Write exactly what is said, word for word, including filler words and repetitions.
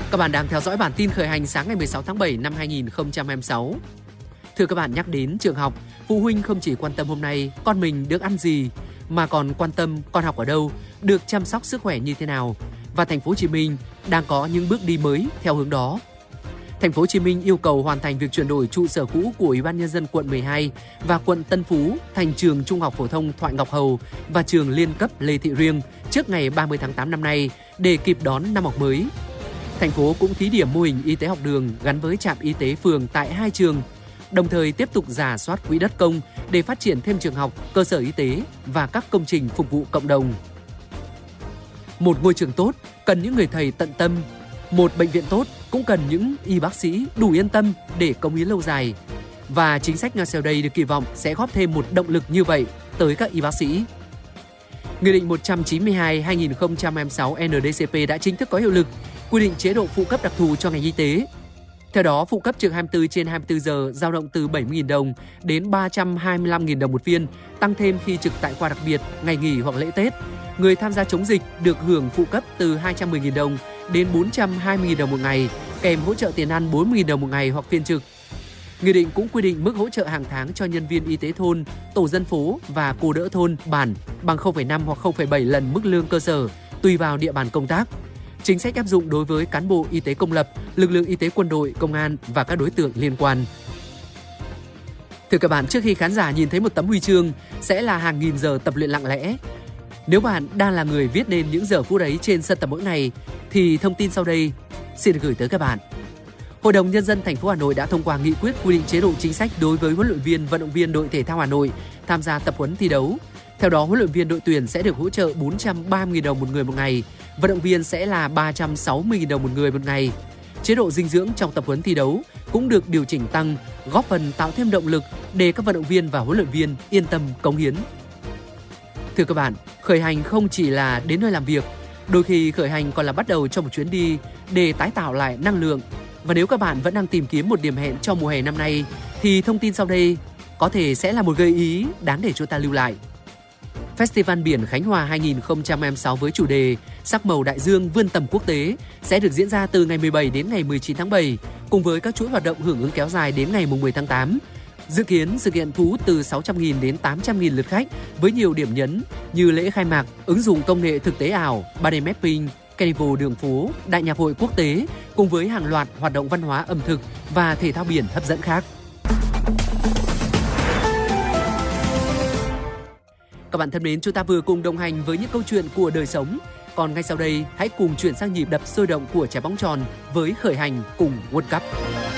Các bạn đang theo dõi bản tin khởi hành sáng ngày mười sáu tháng bảy năm hai nghìn không trăm hai mươi sáu. Thưa các bạn, nhắc đến trường học, phụ huynh không chỉ quan tâm hôm nay con mình được ăn gì, mà còn quan tâm con học ở đâu, được chăm sóc sức khỏe như thế nào. Và thành phố Hồ Chí Minh đang có những bước đi mới theo hướng đó. Thành phố Hồ Chí Minh yêu cầu hoàn thành việc chuyển đổi trụ sở cũ của Ủy ban nhân dân quận mười hai và quận Tân Phú thành trường Trung học phổ thông Thoại Ngọc Hầu và trường liên cấp Lê Thị Riêng trước ngày ba mươi tháng tám năm nay để kịp đón năm học mới. Thành phố cũng thí điểm mô hình y tế học đường gắn với trạm y tế phường tại hai trường, đồng thời tiếp tục rà soát quỹ đất công để phát triển thêm trường học, cơ sở y tế và các công trình phục vụ cộng đồng. Một ngôi trường tốt cần những người thầy tận tâm, một bệnh viện tốt cũng cần những y bác sĩ đủ yên tâm để cống hiến lâu dài. Và chính sách ngay sau đây được kỳ vọng sẽ góp thêm một động lực như vậy tới các y bác sĩ. Nghị định một trăm chín mươi hai trên hai nghìn không trăm hai mươi sáu N D C P đã chính thức có hiệu lực, quy định chế độ phụ cấp đặc thù cho ngành y tế. Theo đó, phụ cấp trực hai mươi tư trên hai mươi tư giờ dao động từ bảy mươi nghìn đồng đến ba trăm hai mươi lăm nghìn đồng một viên, tăng thêm khi trực tại khoa đặc biệt, ngày nghỉ hoặc lễ Tết. Người tham gia chống dịch được hưởng phụ cấp từ hai trăm mười nghìn đồng đến bốn trăm hai mươi nghìn đồng một ngày, kèm hỗ trợ tiền ăn bốn mươi nghìn đồng một ngày hoặc phiên trực. Nghị định cũng quy định mức hỗ trợ hàng tháng cho nhân viên y tế thôn, tổ dân phố và cô đỡ thôn, bản bằng không phẩy năm hoặc không phẩy bảy lần mức lương cơ sở, tùy vào địa bàn công tác. Chính sách áp dụng đối với cán bộ y tế công lập, lực lượng y tế quân đội, công an và các đối tượng liên quan. Thưa các bạn, trước khi khán giả nhìn thấy một tấm huy chương sẽ là hàng nghìn giờ tập luyện lặng lẽ. Nếu bạn đang là người viết nên những giờ phút ấy trên sân tập mỗi ngày, thì thông tin sau đây xin được gửi tới các bạn. Hội đồng Nhân dân thành phố Hà Nội đã thông qua nghị quyết quy định chế độ chính sách đối với huấn luyện viên, vận động viên đội thể thao Hà Nội tham gia tập huấn thi đấu. Theo đó, huấn luyện viên đội tuyển sẽ được hỗ trợ bốn trăm ba mươi nghìn đồng một người một ngày, vận động viên sẽ là ba trăm sáu mươi nghìn đồng một người một ngày. Chế độ dinh dưỡng trong tập huấn thi đấu cũng được điều chỉnh tăng, góp phần tạo thêm động lực để các vận động viên và huấn luyện viên yên tâm cống hiến. Thưa các bạn, khởi hành không chỉ là đến nơi làm việc, đôi khi khởi hành còn là bắt đầu cho một chuyến đi để tái tạo lại năng lượng. Và nếu các bạn vẫn đang tìm kiếm một điểm hẹn cho mùa hè năm nay, thì thông tin sau đây có thể sẽ là một gợi ý đáng để chúng ta lưu lại. Festival Biển Khánh Hòa hai nghìn không trăm hai mươi sáu với chủ đề Sắc màu đại dương vươn tầm quốc tế sẽ được diễn ra từ ngày mười bảy đến ngày mười chín tháng bảy, cùng với các chuỗi hoạt động hưởng ứng kéo dài đến ngày mười tháng tám. Dự kiến sự kiện thu hút từ sáu trăm nghìn đến tám trăm nghìn lượt khách với nhiều điểm nhấn như lễ khai mạc, ứng dụng công nghệ thực tế ảo, ba D mapping, carnival đường phố, đại nhạc hội quốc tế cùng với hàng loạt hoạt động văn hóa ẩm thực và thể thao biển hấp dẫn khác. Các bạn thân mến, chúng ta vừa cùng đồng hành với những câu chuyện của đời sống. Còn ngay sau đây, hãy cùng chuyển sang nhịp đập sôi động của trái bóng tròn với khởi hành cùng World Cup.